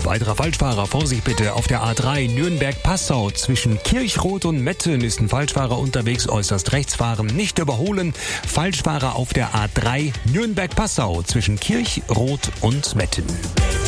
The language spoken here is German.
weiterer Falschfahrer, Vorsicht bitte, auf der A3 Nürnberg-Passau zwischen Kirchroth und Metten ist ein Falschfahrer unterwegs, äußerst rechts fahren, nicht überholen. Falschfahrer auf der A3 Nürnberg-Passau zwischen Kirchroth und Metten.